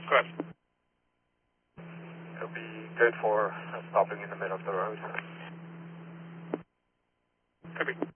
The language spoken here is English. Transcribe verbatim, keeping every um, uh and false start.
Good. It'll be good for stopping in the middle of the road. Could be.